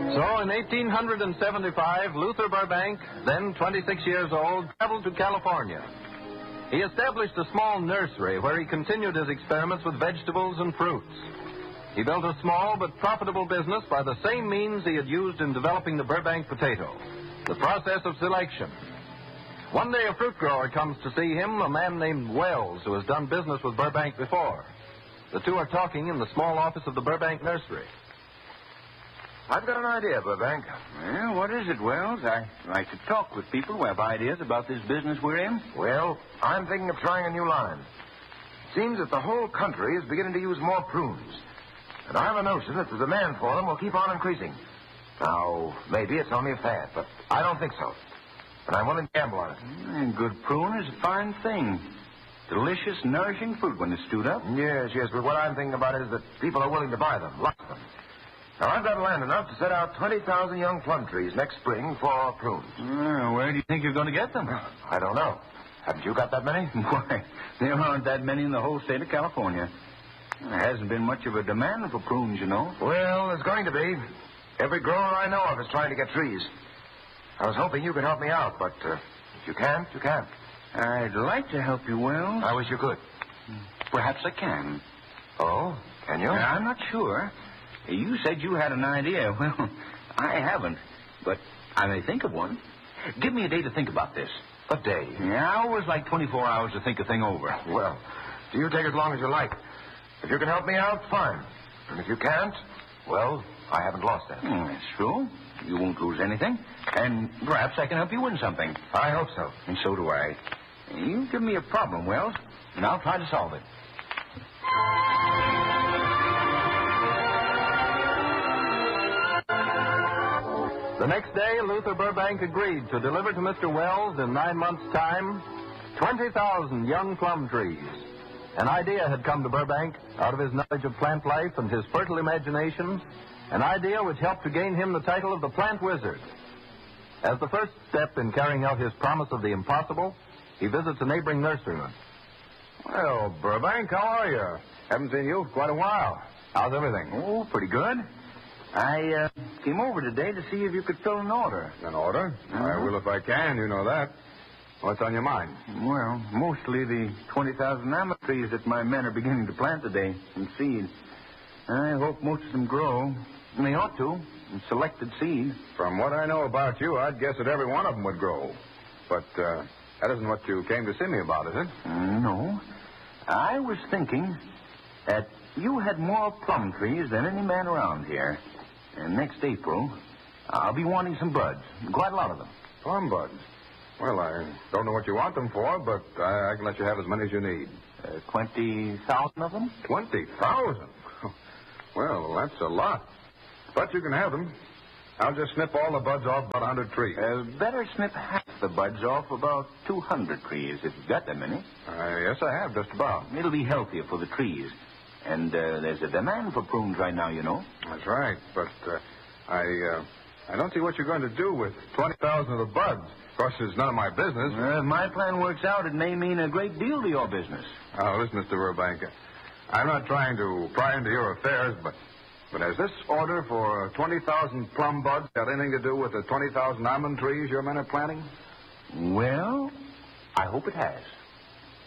So in 1875, Luther Burbank, then 26 years old, traveled to California. He established a small nursery where he continued his experiments with vegetables and fruits. He built a small but profitable business by the same means he had used in developing the Burbank potato, the process of selection. One day a fruit grower comes to see him, a man named Wells, who has done business with Burbank before. The two are talking in the small office of the Burbank nursery. I've got an idea, Burbank. Well, what is it, Wells? I like to talk with people who have ideas about this business we're in. Well, I'm thinking of trying a new line. It seems that the whole country is beginning to use more prunes. And I have a notion that the demand for them will keep on increasing. Now, maybe it's only a fad, but I don't think so. And I'm willing to gamble on it. And good prune is a fine thing. Delicious, nourishing fruit when it's stewed up. Yes, but what I'm thinking about is that people are willing to buy them, lots of them. Now, I've got land enough to set out 20,000 young plum trees next spring for prunes. Where do you think you're going to get them? I don't know. Haven't you got that many? Why, there aren't that many in the whole state of California. There hasn't been much of a demand for prunes, you know. Well, there's going to be. Every grower I know of is trying to get trees. I was hoping you could help me out, but if you can't, you can't. I'd like to help you, Wells. I wish you could. Perhaps I can. Oh, can you? I'm not sure. You said you had an idea. Well, I haven't, but I may think of one. Give me a day to think about this. A day? Yeah, I always like 24 hours to think a thing over. Well, do you take as long as you like. If you can help me out, fine. And if you can't, well, I haven't lost that. That's true. You won't lose anything. And perhaps I can help you win something. I hope so. And so do I. You give me a problem, Wells, and I'll try to solve it. The next day, Luther Burbank agreed to deliver to Mr. Wells in 9 months' time 20,000 young plum trees. An idea had come to Burbank out of his knowledge of plant life and his fertile imagination, an idea which helped to gain him the title of the Plant Wizard. As the first step in carrying out his promise of the impossible, he visits a neighboring nurseryman. Well, Burbank, how are you? Haven't seen you for quite a while. How's everything? Oh, pretty good. I came over today to see if you could fill an order. An order? I will if I can, you know that. What's on your mind? Well, mostly the 20,000 almond trees that my men are beginning to plant today in seed. I hope most of them grow. And they ought to, in selected seed. From what I know about you, I'd guess that every one of them would grow. But that isn't what you came to see me about, is it? No. I was thinking that you had more plum trees than any man around here. And next April, I'll be wanting some buds. Quite a lot of them. Plum buds? Well, I don't know what you want them for, but I can let you have as many as you need. 20,000 of them? 20,000? Well, that's a lot. But you can have them. I'll just snip all the buds off about 100 trees. Better snip half the buds off about 200 trees, if you've got that many. Yes, I have, just about. It'll be healthier for the trees. And there's a demand for prunes right now, you know. That's right, but I don't see what you're going to do with 20,000 of the buds. Of course, it's none of my business. If my plan works out, it may mean a great deal to your business. Oh, listen, Mr. Burbank, I'm not trying to pry into your affairs, but has this order for 20,000 plum buds got anything to do with the 20,000 almond trees your men are planting? Well, I hope it has.